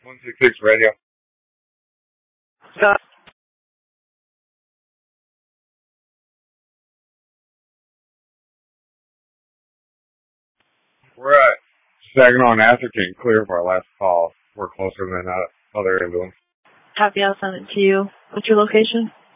166 radio. Scott. We're at Saginaw and Atherton, clear for our last call. We're closer than that other ambulance. Happy, I'll send it to you. What's your location?